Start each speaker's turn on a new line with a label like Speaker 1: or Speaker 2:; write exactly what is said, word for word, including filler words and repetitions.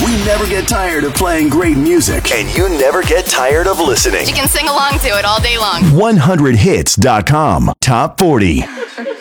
Speaker 1: We never get tired of playing great music.
Speaker 2: And you never get tired of listening.
Speaker 3: You can sing along to it all day long.
Speaker 1: one hundred hits dot com. Top forty.